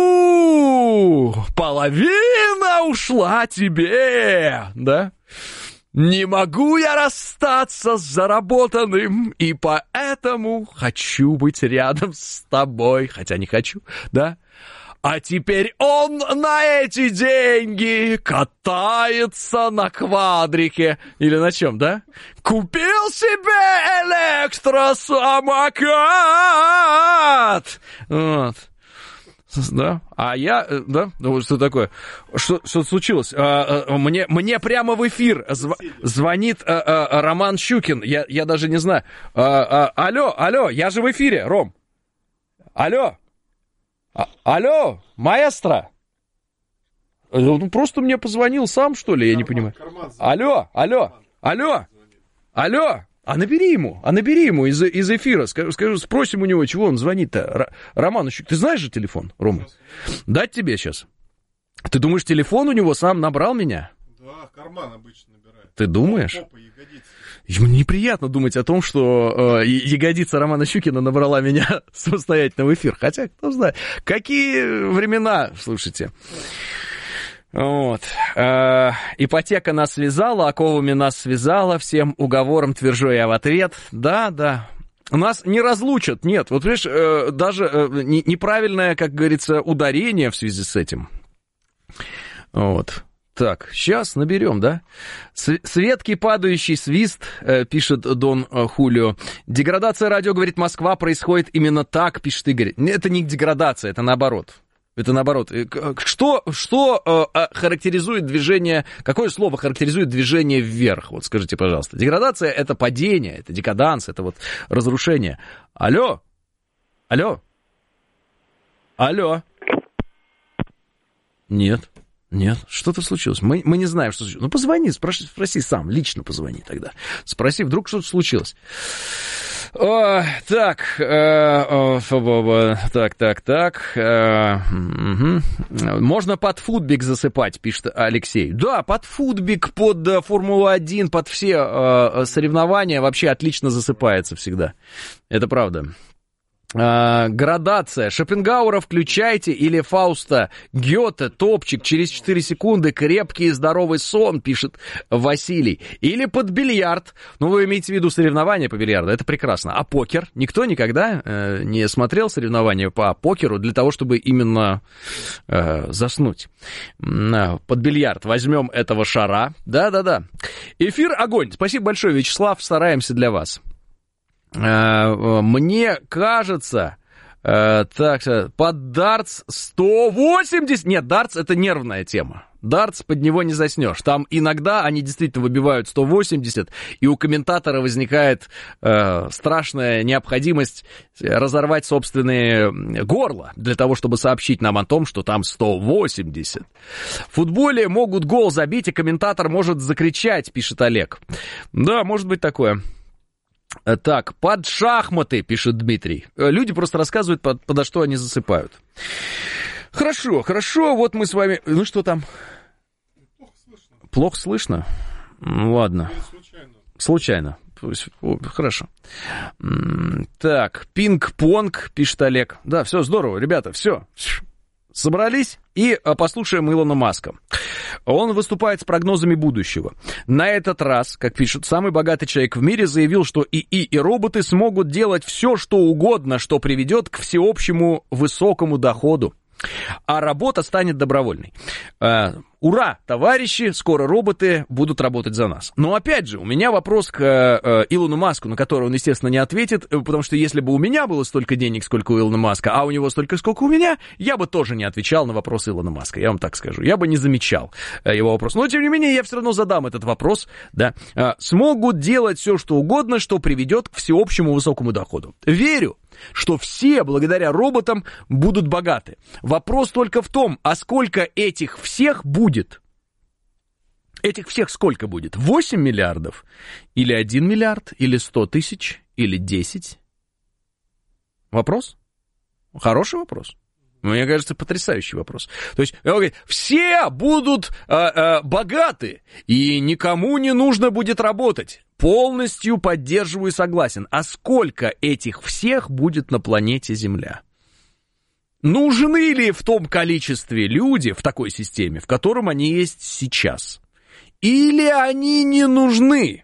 Половина ушла тебе! Да? Не могу я расстаться с заработанным, и поэтому хочу быть рядом с тобой, хотя не хочу, да? А теперь он на эти деньги катается на квадрике. Или на чем, да? Купил себе электросамокат! Вот. Да, а я, да, ну что такое, что, что случилось? А, а, мне, мне прямо в эфир зв, звонит а, а, Роман Щукин, я, я даже не знаю. А, а, алло, алло, я же в эфире, Ром. Алло, а, алло, маэстро. Он просто мне позвонил сам, что ли, я не понимаю. Алло, алло, алло, алло. А набери ему, а набери ему из, из эфира, скажи, скажи, спросим у него, чего он звонит-то. Р- Роман, ты знаешь же телефон, Рома? Дать тебе сейчас? Ты думаешь, телефон у него сам набрал меня? Да, карман обычно набирает. Ты думаешь? Попа, ягодица. Ему неприятно думать о том, что э, ягодица Романа Щукина набрала меня самостоятельно в эфир. Хотя, кто знает, какие времена, слушайте. Вот. Э, ипотека нас связала, оковами нас связала, всем уговором твержу я в ответ. Да, да. Нас не разлучат, нет. Вот, понимаешь, э, даже э, не, неправильное, как говорится, ударение в связи с этим. Вот. Так, сейчас наберем, да? Светкий падающий свист, э, пишет Дон э, Хулио. Деградация радио, говорит Москва, происходит именно так, пишет Игорь. Это не деградация, это наоборот. Это наоборот. Что, что э, характеризует движение, какое слово характеризует движение вверх? Вот скажите, пожалуйста. Деградация — это падение, это декаданс, это вот разрушение. Алло? Алло? Алло? Нет, нет, что-то случилось. Мы, мы не знаем, что случилось. Ну, позвони, спроси, спроси сам, лично позвони тогда. Спроси, вдруг что-то случилось. О, так, э, э, так, так, так. Э, угу. Можно под футбик засыпать, пишет Алексей. Да, под футбик, под э, Формулу-один, под все э, соревнования вообще отлично засыпается всегда. Это правда. Uh, градация. Шопенгауэра включайте или Фауста Гёте, топчик, через четыре секунды, крепкий и здоровый сон, пишет Василий. Или под бильярд. Ну, вы имеете в виду соревнования по бильярду, это прекрасно. А покер? Никто никогда uh, не смотрел соревнования по покеру для того, чтобы именно uh, заснуть. Uh, под бильярд возьмем этого шара. Да-да-да. Эфир огонь. Спасибо большое, Вячеслав, стараемся для вас. Мне кажется, так, под дартс сто восемьдесят... Нет, дартс — это нервная тема. Дартс, под него не заснешь. Там иногда они действительно выбивают сто восемьдесят, и у комментатора возникает э, страшная необходимость разорвать собственное горло для того, чтобы сообщить нам о том, что там сто восемьдесят. В футболе могут гол забить, и комментатор может закричать, пишет Олег. Да, может быть такое. Так, под шахматы, пишет Дмитрий. Люди просто рассказывают, под, подо что они засыпают. Хорошо, хорошо, вот мы с вами... Ну, что там? Плохо слышно. Плохо слышно? Ладно. Случайно. Случайно. Хорошо. Так, пинг-понг, пишет Олег. Да, все здорово, ребята, все. Собрались и послушаем Илона Маска. Он выступает с прогнозами будущего. На этот раз, как пишет, самый богатый человек в мире заявил, что ИИ и роботы смогут делать все, что угодно, что приведет к всеобщему высокому доходу. А работа станет добровольной. Uh, ура, товарищи, скоро роботы будут работать за нас. Но опять же, у меня вопрос к uh, Илону Маску, на который он, естественно, не ответит, потому что если бы у меня было столько денег, сколько у Илона Маска, а у него столько, сколько у меня, я бы тоже не отвечал на вопрос Илона Маска, я вам так скажу. Я бы не замечал uh, его вопрос. Но, тем не менее, я все равно задам этот вопрос. Да? Uh, смогут делать все, что угодно, что приведет к всеобщему высокому доходу. Верю, что все, благодаря роботам, будут богаты. Вопрос только в том, а сколько этих всех будет? Этих всех сколько будет? восемь миллиардов? Или один миллиард? Или сто тысяч? Или десять? Вопрос? Хороший вопрос. Мне кажется, потрясающий вопрос. То есть, все будут э, э, богаты, и никому не нужно будет работать. Полностью поддерживаю и согласен. А сколько этих всех будет на планете Земля? Нужны ли в том количестве люди в такой системе, в котором они есть сейчас? Или они не нужны?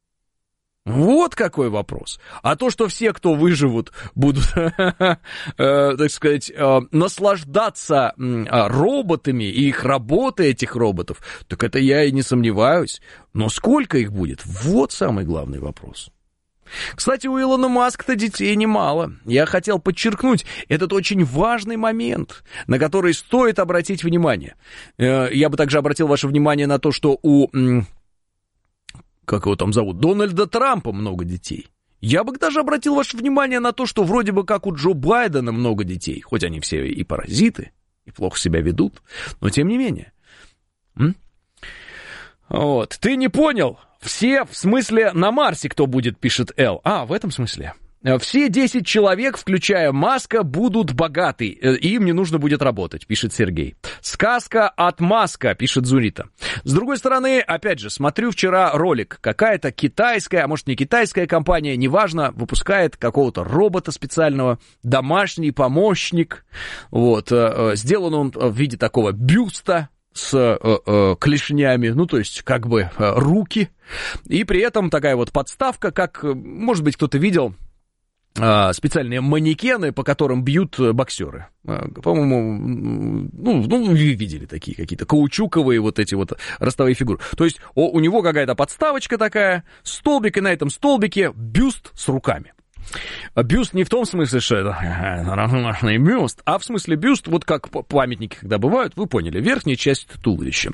Вот какой вопрос. А то, что все, кто выживут, будут, так сказать, наслаждаться роботами и их работой, этих роботов, так это я и не сомневаюсь. Но сколько их будет? Вот самый главный вопрос. Кстати, у Илона Маска-то детей немало. Я хотел подчеркнуть этот очень важный момент, на который стоит обратить внимание. Я бы также обратил ваше внимание на то, что у... как его там зовут, Дональда Трампа много детей. Я бы даже обратил ваше внимание на то, что вроде бы как у Джо Байдена много детей, хоть они все и паразиты, и плохо себя ведут, но тем не менее. М? Вот, ты не понял? Все, в смысле, на Марсе кто будет, пишет Эл. А, в этом смысле. Все десять человек, включая Маска, будут богаты, и им не нужно будет работать, пишет Сергей. Сказка от Маска, пишет Зурита. С другой стороны, опять же, смотрю вчера ролик. Какая-то китайская, а может не китайская компания, неважно, выпускает какого-то робота специального, домашний помощник. Вот, сделан он в виде такого бюста с э, э, клешнями, ну, то есть, как бы, э, руки. И при этом такая вот подставка, как, может быть, кто-то видел, специальные манекены, по которым бьют боксеры. По-моему, ну, ну, вы видели такие какие-то каучуковые вот эти вот ростовые фигуры. То есть у, у него какая-то подставочка такая, столбик, и на этом столбике бюст с руками. Бюст не в том смысле, что это нормальный бюст, а в смысле бюст, вот как памятники, когда бывают, вы поняли, верхняя часть туловища.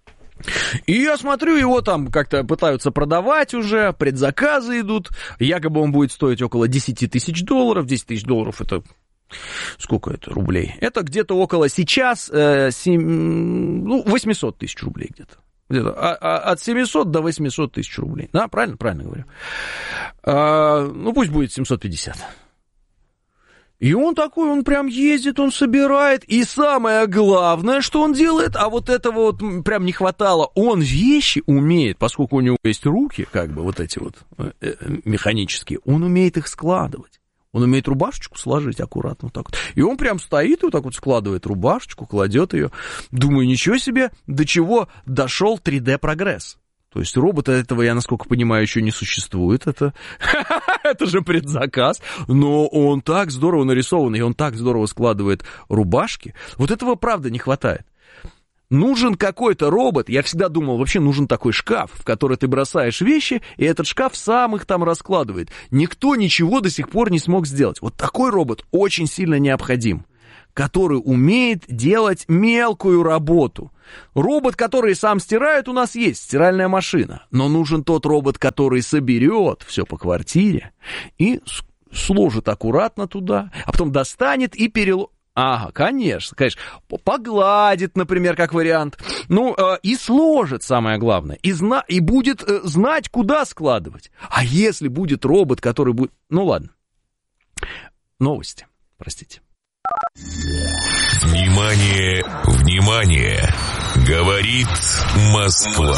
И я смотрю, его там как-то пытаются продавать уже, предзаказы идут, якобы он будет стоить около десять тысяч долларов, десять тысяч долларов это, сколько это рублей? Это где-то около сейчас, э, семь, ну, восемьсот тысяч рублей где-то. Где-то от семисот до восьмисот тысяч рублей. Да, правильно? Правильно говорю. А, ну, пусть будет семьсот пятьдесят. И он такой, он прям ездит, он собирает. И самое главное, что он делает, а вот этого вот прям не хватало, он вещи умеет, поскольку у него есть руки, как бы вот эти вот механические, он умеет их складывать. Он умеет рубашечку сложить аккуратно вот так вот. И он прям стоит и вот так вот складывает рубашечку, кладет ее. Думаю, ничего себе, до чего дошел три дэ-прогресс. То есть робота этого, я насколько понимаю, еще не существует. Это, это же предзаказ. Но он так здорово нарисован, и он так здорово складывает рубашки. Вот этого, правда, не хватает. Нужен какой-то робот, я всегда думал, вообще нужен такой шкаф, в который ты бросаешь вещи, и этот шкаф сам их там раскладывает. Никто ничего до сих пор не смог сделать. Вот такой робот очень сильно необходим, который умеет делать мелкую работу. Робот, который сам стирает, у нас есть, стиральная машина. Но нужен тот робот, который соберет все по квартире и сложит аккуратно туда, а потом достанет и переложит. Ага, конечно, конечно. Погладит, например, как вариант. Ну, э, и сложит, самое главное. И, зна- и будет э, знать, куда складывать. А если будет робот, который будет... Ну, ладно. Новости, простите. Внимание, внимание! Говорит Москва.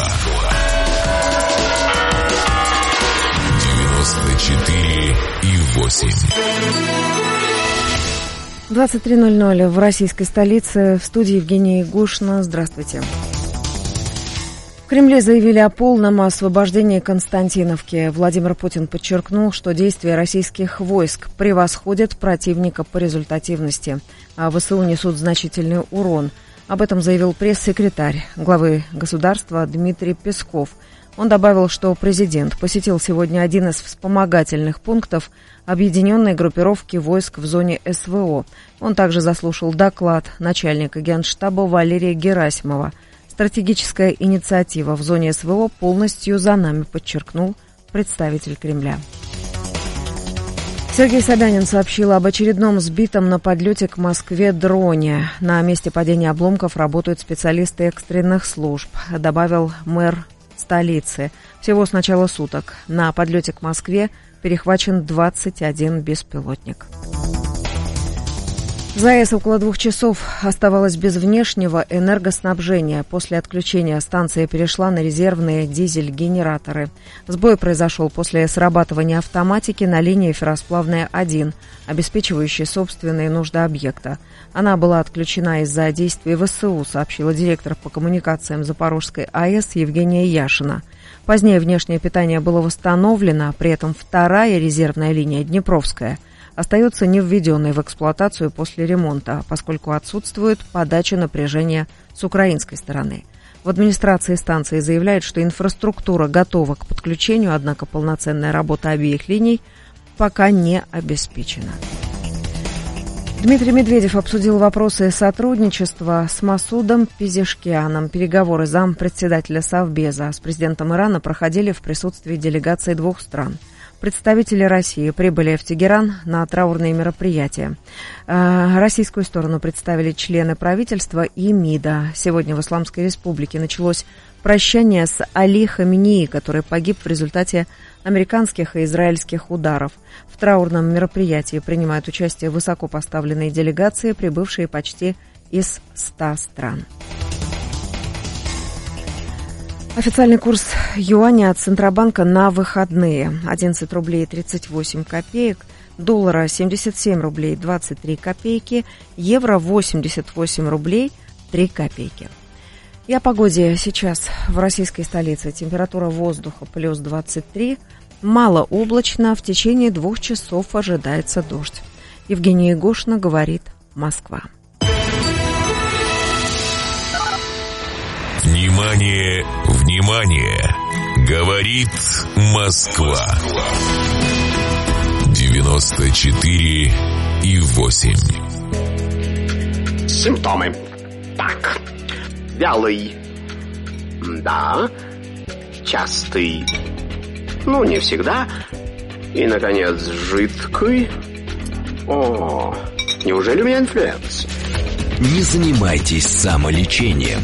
девяносто четыре и восемь. двадцать три ноль ноль в российской столице. В студии Евгения Егошина. Здравствуйте. В Кремле заявили о полном освобождении Константиновки. Владимир Путин подчеркнул, что действия российских войск превосходят противника по результативности, а ВСУ несут значительный урон. Об этом заявил пресс-секретарь главы государства Дмитрий Песков. Он добавил, что президент посетил сегодня один из вспомогательных пунктов объединенной группировки войск в зоне СВО. Он также заслушал доклад начальника Генштаба Валерия Герасимова. Стратегическая инициатива в зоне СВО полностью за нами, подчеркнул представитель Кремля. Сергей Собянин сообщил об очередном сбитом на подлете к Москве дроне. На месте падения обломков работают специалисты экстренных служб, добавил мэр столицы. Всего с начала суток на подлете к Москве перехвачен двадцать один беспилотник. ЗАЭС около двух часов оставалась без внешнего энергоснабжения. После отключения станция перешла на резервные дизель-генераторы. Сбой произошел после срабатывания автоматики на линии ферросплавная один, обеспечивающей собственные нужды объекта. Она была отключена из-за действий ВСУ, сообщила директор по коммуникациям Запорожской АЭС Евгения Яшина. Позднее внешнее питание было восстановлено, при этом вторая резервная линия, Днепровская, остается не введенной в эксплуатацию после ремонта, поскольку отсутствует подача напряжения с украинской стороны. В администрации станции заявляют, что инфраструктура готова к подключению, однако полноценная работа обеих линий пока не обеспечена. Дмитрий Медведев обсудил вопросы сотрудничества с Масудом Пезешкианом. Переговоры зампредседателя Совбеза с президентом Ирана проходили в присутствии делегаций двух стран. Представители России прибыли в Тегеран на траурные мероприятия. Российскую сторону представили члены правительства и МИДа. Сегодня в Исламской Республике началось прощание с Али Хаминеи, который погиб в результате американских и израильских ударов. В траурном мероприятии принимают участие высокопоставленные делегации, прибывшие почти из ста стран. Официальный курс юаня от Центробанка на выходные. одиннадцать рублей тридцать восемь копеек, доллара семьдесят семь рублей двадцать три копейки, евро восемьдесят восемь рублей три копейки. И о погоде сейчас в российской столице. Температура воздуха плюс двадцать три, малооблачно, в течение двух часов ожидается дождь. Евгения Егошина, говорит Москва. Внимание, внимание! Говорит Москва. девяносто четыре и восемь. Симптомы. Так. Вялый. Да. Частый. Ну, не всегда. И, наконец, жидкий. О, неужели у меня инфлюенс? Не занимайтесь самолечением.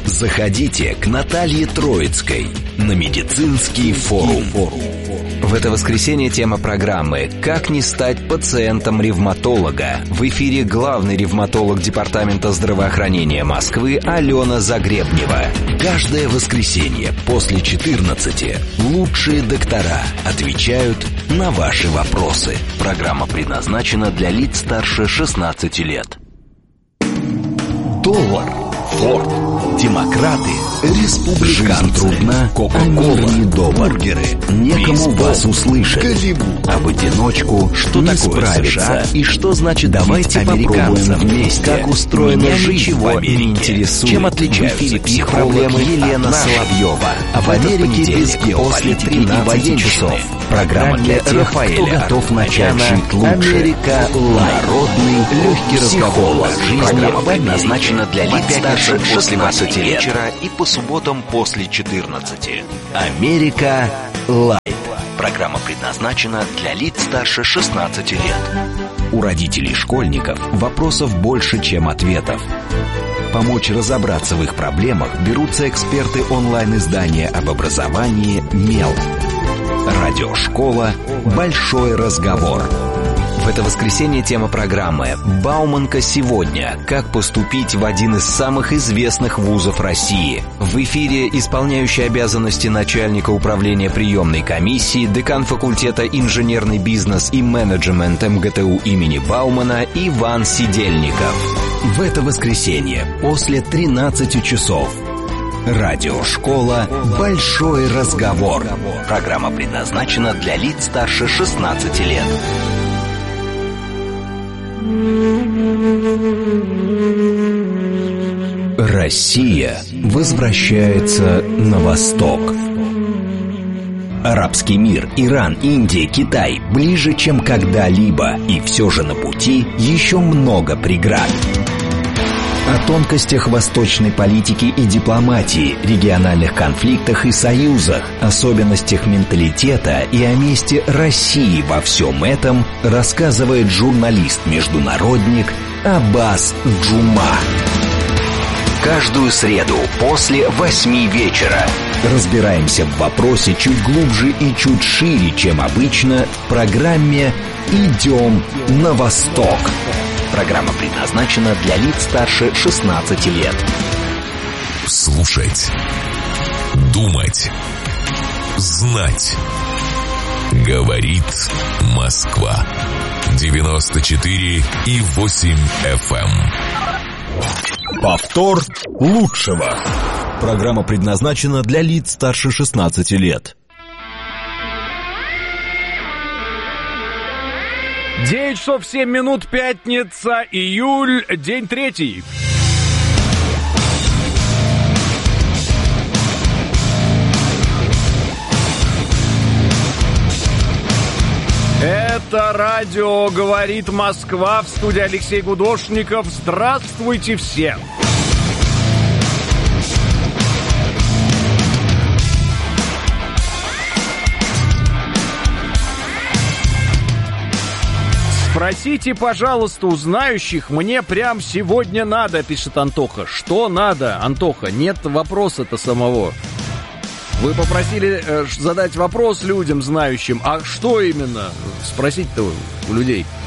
Заходите к Наталье Троицкой на медицинский форум. В это воскресенье тема программы «Как не стать пациентом ревматолога». В эфире главный ревматолог Департамента здравоохранения Москвы Алена Загребнева. Каждое воскресенье после четырнадцати лучшие доктора отвечают на ваши вопросы. Программа предназначена для лиц старше шестнадцати лет. Доллар, Форд, демократы, республиканцы, жизнь трудна, Кока-кола, бургеры, некому бейсбол, вас услышать, Голливуд. А в одиночку что не такое справиться США и что значит давайте попробуем вместе, как устроена жизнь в Америке, не интересует, чем отличаются их проблемы Елена Соловьева. А в Америке без геополитики и военных часов. Программа для тех, кто готов начать жить лучше. Америка Лайв. Народный легкий разговор о жизни. Программа предназначена для лиц старше шестнадцати вечера и по субботам после четырнадцати. Америка Лайт. Программа предназначена для лиц старше шестнадцати лет. У родителей школьников вопросов больше, чем ответов. Помочь разобраться в их проблемах берутся эксперты онлайн-издания об образовании «Мел». Радиошкола «Большой разговор». В это воскресенье тема программы «Бауманка сегодня. Как поступить в один из самых известных вузов России». В эфире исполняющий обязанности начальника управления приемной комиссии, декан факультета инженерный бизнес и менеджмент эм гэ тэ у имени Баумана Иван Сидельников. В это воскресенье после тринадцати часов. Радиошкола «Большой разговор». Программа предназначена для лиц старше шестнадцати лет. Россия возвращается на восток. Арабский мир, Иран, Индия, Китай ближе, чем когда-либо, и все же на пути еще много преград. О тонкостях восточной политики и дипломатии, региональных конфликтах и союзах, особенностях менталитета и о месте России во всем этом рассказывает журналист-международник Аббас Джума. Каждую среду после восьми вечера разбираемся в вопросе чуть глубже и чуть шире, чем обычно, в программе «Идем на восток». Программа предназначена для лиц старше шестнадцати лет. Слушать, думать, знать. Говорит Москва. девяносто четыре и восемь эф эм. Повтор лучшего. Программа предназначена для лиц старше шестнадцати лет. девять часов семь минут, пятница, июль, день третий. Это радио «Говорит Москва», в студии Алексей Гудошников. Здравствуйте все! Спросите, пожалуйста, у знающих, мне прям сегодня надо, пишет Антоха. Что надо, Антоха? Нет вопроса-то самого. Вы попросили э, задать вопрос людям знающим, а что именно? Спросить-то у людей.